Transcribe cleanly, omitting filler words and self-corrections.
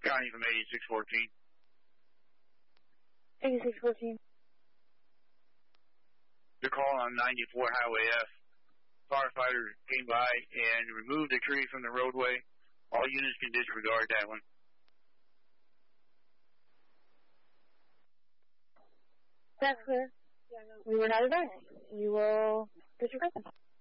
County from 8614. 8614. The call on 94 Highway F. Firefighters came by and removed a tree from the roadway. All units can disregard that one. That's clear. We were not advised. You will disregard them.